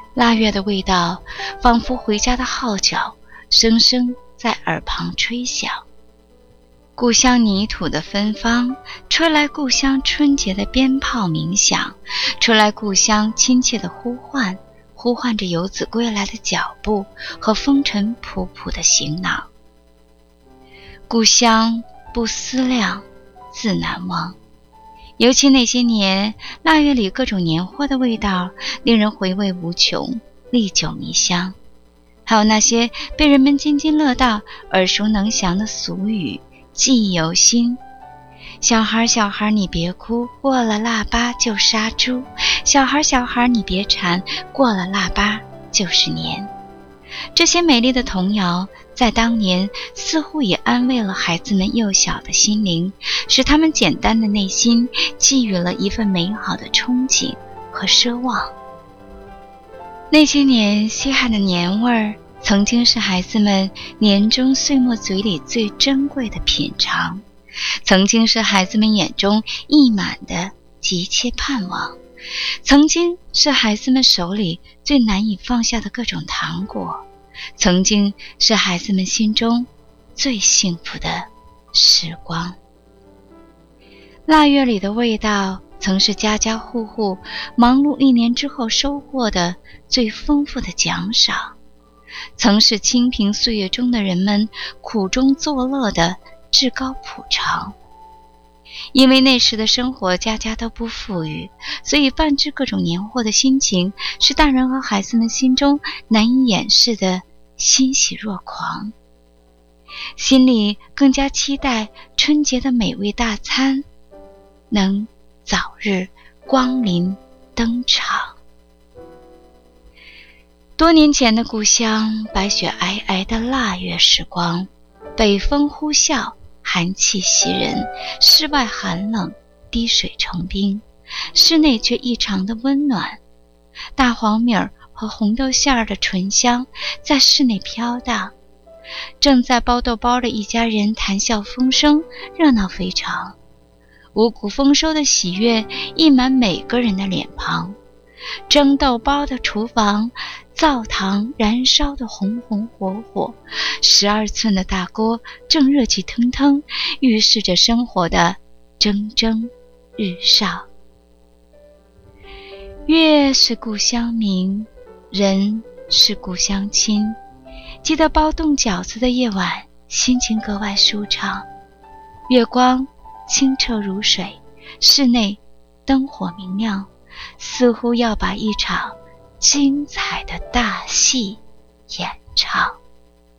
腊月的味道仿佛回家的号角，声声在耳旁吹响。故乡泥土的芬芳，吹来故乡春节的鞭炮鸣响，吹来故乡亲切的呼唤，呼唤着游子归来的脚步和风尘仆仆的行囊。故乡不思量，自难忘。尤其那些年，腊月里各种年货的味道令人回味无穷，历久弥香。还有那些被人们津津乐道、耳熟能详的俗语，记忆犹新。小孩小孩你别哭，过了腊八就杀猪。小孩小孩你别馋，过了腊八就是年。这些美丽的童谣在当年似乎也安慰了孩子们幼小的心灵，使他们简单的内心寄予了一份美好的憧憬和奢望。那些年稀罕的年味儿，曾经是孩子们年终岁末嘴里最珍贵的品尝，曾经是孩子们眼中溢满的急切盼望，曾经是孩子们手里最难以放下的各种糖果，曾经是孩子们心中最幸福的时光。腊月里的味道，曾是家家户户忙碌一年之后收获的最丰富的奖赏，曾是清贫岁月中的人们苦中作乐的至高普偿。因为那时的生活家家都不富裕，所以泛制各种年货的心情是大人和孩子们心中难以掩饰的欣喜若狂，心里更加期待春节的美味大餐能早日光临登场。多年前的故乡，白雪皑皑的腊月时光，北风呼啸，寒气袭人，室外寒冷，滴水成冰，室内却异常的温暖。大黄米儿和红豆馅儿的醇香在室内飘荡，正在包豆包的一家人谈笑风生，热闹非常。五谷丰收的喜悦溢满每个人的脸庞，蒸豆包的厨房，灶膛燃烧的红红火火，12寸的大锅正热气腾腾，预示着生活的蒸蒸日上。月是故乡明，人是故乡亲。记得包冻饺子的夜晚，心情格外舒畅。月光清澈如水，室内灯火明亮，似乎要把一场精彩的大戏演唱。